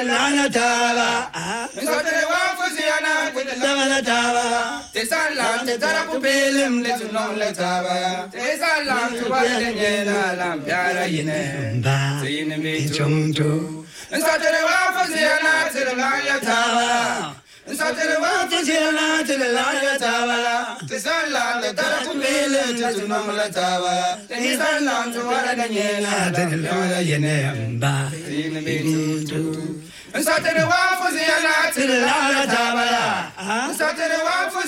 lana taba. Nsotere wa fusiana Taba taba. Te salam te tarapu pelem le tunon le taba. Te salam tu wale nyena lam piara yine. Ba. Yine me Chonjo. Nsotere wa fusiana te lana taba. Nsotere wa fusiana te lana taba. Te salam te tarapu pelem le tunon le taba. Te salam tu wale nyena lam piara yine. Ba. Yine me Nsotere wa fusiana te lana taba. Nsotere wa